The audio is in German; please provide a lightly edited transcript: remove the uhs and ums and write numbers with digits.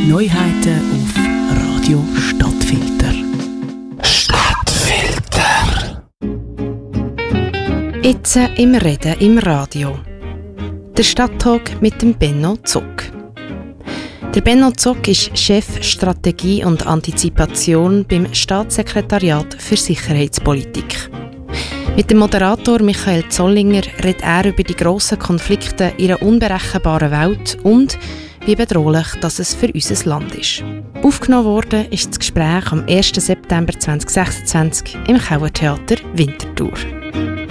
Neuheiten auf Radio Stadtfilter. Stadtfilter. Jetzt im Reden im Radio. Der Stadttalk mit dem Benno Zock. Der Benno Zock ist Chef Strategie und Antizipation beim Staatssekretariat für Sicherheitspolitik. Mit dem Moderator Michael Zollinger redet er über die grossen Konflikte in einer unberechenbaren Welt und wie bedrohlich das es für unser Land ist. Aufgenommen worden ist das Gespräch am 1. September 2026 im Kauertheater Winterthur.